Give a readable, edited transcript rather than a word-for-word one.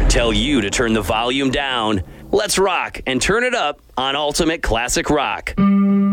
tell you to turn the volume down. Let's rock and turn it up on Ultimate Classic Rock.